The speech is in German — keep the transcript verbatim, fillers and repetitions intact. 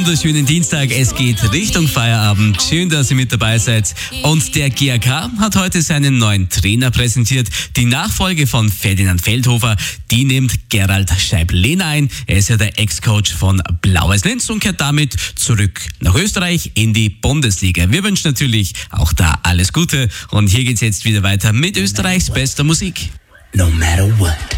wunderschönen Dienstag. Es geht Richtung Feierabend. Schön, dass ihr mit dabei seid. Und der G A K hat heute seinen neuen Trainer präsentiert. Die Nachfolge von Ferdinand Feldhofer, die nimmt Gerald Scheib-Lehner ein. Er ist ja der Ex-Coach von Blau-Weiß Linz und kehrt damit zurück nach Österreich in die Bundesliga. Wir wünschen natürlich auch da alles Gute. Und hier geht's jetzt wieder weiter mit Österreichs bester Musik. No matter what.